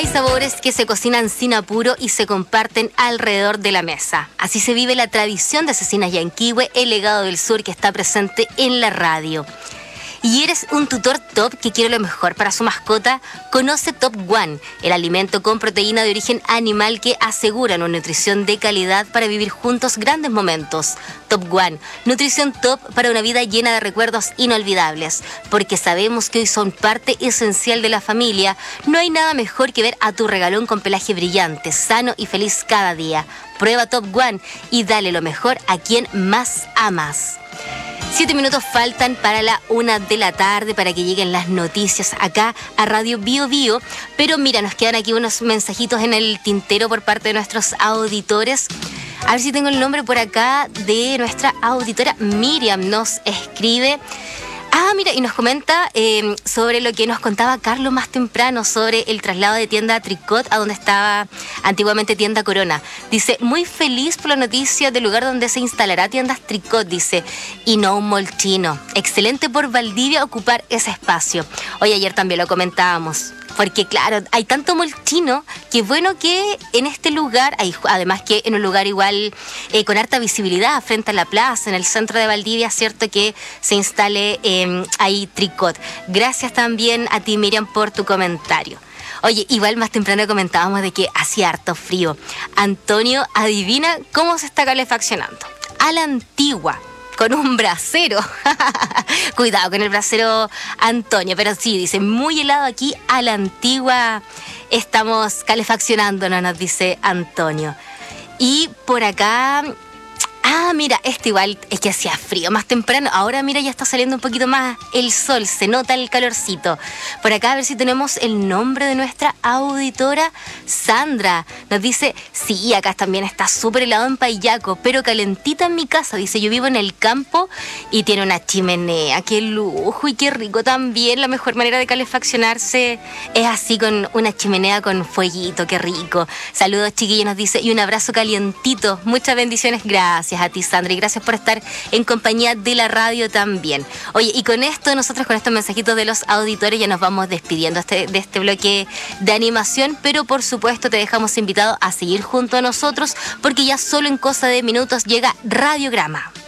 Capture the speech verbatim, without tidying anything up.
sabores que se cocinan sin apuro y se comparten alrededor de la mesa. Así se vive la tradición de Cecinas Yanquihue, el legado del sur que está presente en la radio. ¿Y eres un tutor top que quiere lo mejor para su mascota? Conoce Top One, el alimento con proteína de origen animal que asegura una nutrición de calidad para vivir juntos grandes momentos. Top One, nutrición top para una vida llena de recuerdos inolvidables. Porque sabemos que hoy son parte esencial de la familia, no hay nada mejor que ver a tu regalón con pelaje brillante, sano y feliz cada día. Prueba Top One y dale lo mejor a quien más amas. Siete minutos faltan para la una de la tarde para que lleguen las noticias acá a Radio Bio Bio. Pero mira, nos quedan aquí unos mensajitos en el tintero por parte de nuestros auditores. A ver si tengo el nombre por acá de nuestra auditora Miriam. Nos escribe... Ah, mira, y nos comenta eh, sobre lo que nos contaba Carlos más temprano sobre el traslado de tienda Tricot a donde estaba antiguamente tienda Corona. Dice, muy feliz por la noticia del lugar donde se instalará tiendas Tricot, dice, y no un mall chino. Excelente por Valdivia ocupar ese espacio. Hoy ayer también lo comentábamos. Porque claro, hay tanto mall chino que bueno que en este lugar, hay, además que en un lugar igual eh, con harta visibilidad frente a la plaza, en el centro de Valdivia, cierto que se instale eh, ahí Tricot. Gracias también a ti, Miriam, por tu comentario. Oye, igual más temprano comentábamos de que hacía harto frío. Antonio, adivina cómo se está calefaccionando. A la antigua. Con un brasero. Cuidado con el brasero, Antonio. Pero sí, dice, muy helado aquí a la antigua. Estamos calefaccionándonos, nos dice Antonio. Y por acá... Ah, mira, este igual es que hacía frío más temprano. Ahora, mira, ya está saliendo un poquito más el sol. Se nota el calorcito. Por acá, a ver si tenemos el nombre de nuestra auditora, Sandra. Nos dice, sí, acá también está súper helado en Payaco, pero calentita en mi casa. Dice, yo vivo en el campo y tiene una chimenea. Qué lujo y qué rico también. La mejor manera de calefaccionarse es así, con una chimenea con fueguito. Qué rico. Saludos, chiquillos, nos dice, y un abrazo calientito. Muchas bendiciones. Gracias a ti, Sandra, y gracias por estar en compañía de la radio también. Oye, y con esto, nosotros con estos mensajitos de los auditores ya nos vamos despidiendo este, de este bloque de animación, pero por supuesto te dejamos invitado a seguir junto a nosotros porque ya solo en cosa de minutos llega Radiograma.